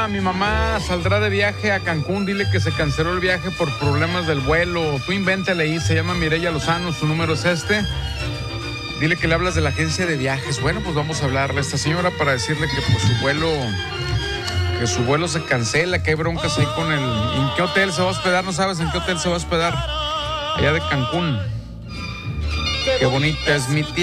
mi mamá saldrá de viaje a Cancún, dile que se canceló el viaje por problemas del vuelo. Tú invéntale ahí, se llama Mireya Lozano, su número es este. Dile que le hablas de la agencia de viajes. Bueno, pues vamos a hablarle a esta señora para decirle que pues su vuelo se cancela, que hay broncas ahí con el... ¿En qué hotel se va a hospedar? ¿No sabes en qué hotel se va a hospedar? Allá de Cancún. Qué bonita es mi tierra.